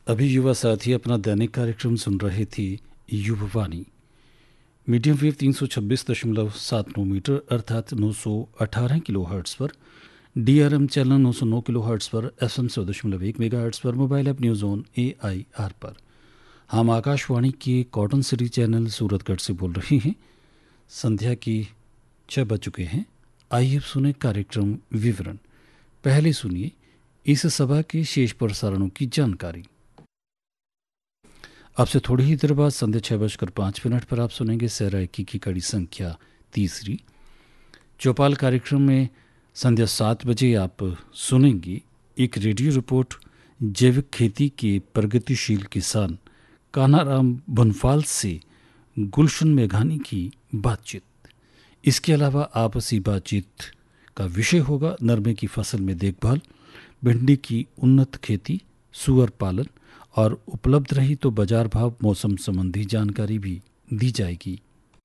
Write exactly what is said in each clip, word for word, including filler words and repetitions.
अभी युवा साथी अपना दैनिक कार्यक्रम सुन रहे थे युववाणी। मीडियम वेव तीन सौ छब्बीस दशमलव सात नौ मीटर अर्थात नौ सौ अठारह किलो हर्ट्स पर, डी आर एम चैनल नौ सौ नौ किलो हर्ट्स पर, एफ एम सौ दशमलव एक मेगा हर्ट्स पर, mobile app news on A I R पर। हम आकाशवाणी के कॉटन सिटी चैनल सूरतगढ़ से बोल रहे हैं। संध्या की छः बज चुके हैं। आइए सुने कार्यक्रम विवरण। पहले सुनिए इस सभा के शेष प्रसारणों की जानकारी। आपसे थोड़ी ही देर बाद संध्या छः बजकर पाँच मिनट पर आप सुनेंगे सैराकी की कड़ी संख्या तीसरी। चौपाल कार्यक्रम में संध्या सात बजे आप सुनेंगे एक रेडियो रिपोर्ट जैविक खेती के प्रगतिशील किसान कान्हाराम बनफाल से गुलशन मेघानी की बातचीत। इसके अलावा आपसी बातचीत का विषय होगा नरमे की फसल में देखभाल, भिंडी की उन्नत खेती, सुअर पालन और उपलब्ध रही तो बाजार भाव, मौसम संबंधी जानकारी भी दी जाएगी।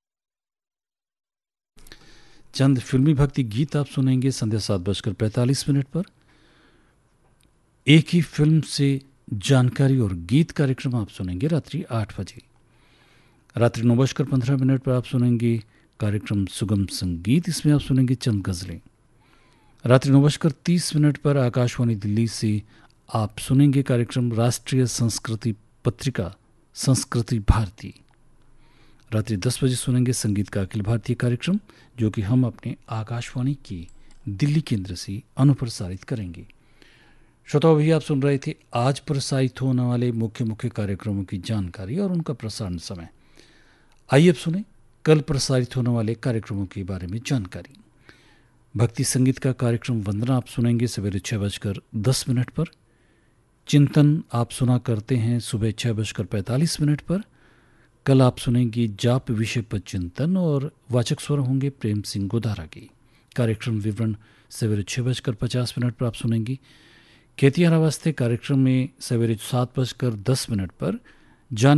चंद फिल्मी भक्ति गीत आप सुनेंगे संध्या सात बजकर पैंतालीस मिनट पर। एक ही फिल्म से जानकारी और गीत कार्यक्रम आप सुनेंगे रात्रि आठ बजे। रात्रि नौ बजकर पंद्रह मिनट पर आप सुनेंगे कार्यक्रम सुगम संगीत। इसमें आप सुनेंगे चंद गजलें। रात्रि नौ बजकर तीस मिनट पर आकाशवाणी दिल्ली से आप सुनेंगे कार्यक्रम राष्ट्रीय संस्कृति पत्रिका संस्कृति भारती। रात्रि दस बजे सुनेंगे संगीत का अखिल भारतीय कार्यक्रम, जो कि हम अपने आकाशवाणी के दिल्ली केंद्र से अनुप्रसारित करेंगे। श्रोताओं, भी आप सुन रहे थे आज प्रसारित होने वाले मुख्य मुख्य कार्यक्रमों की जानकारी और उनका प्रसारण समय। आइए अब सुने कल प्रसारित होने वाले कार्यक्रमों के बारे में जानकारी। भक्ति संगीत का कार्यक्रम वंदना आप सुनेंगे सवेरे छः बजकर दस मिनट पर। चिंतन आप सुना करते हैं सुबह छः बजकर पैंतालीस मिनट पर। कल आप सुनेंगे जाप विषय पर चिंतन और वाचक स्वर होंगे प्रेम सिंह गोदारा की। कार्यक्रम विवरण सवेरे छः बजकर पचास मिनट पर आप सुनेंगे। खेतियारा वास्ते कार्यक्रम में सवेरे सात बजकर दस मिनट पर जाने